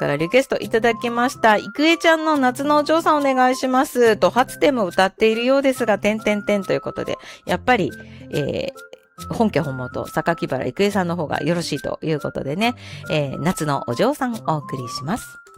からリクエストいただきました。いくえちゃんの夏のお嬢さんお願いします。と、初でも歌っているようですが、ということで、やっぱり、本家本元、榊原郁恵さんの方がよろしいということでね、夏のお嬢さんお送りします。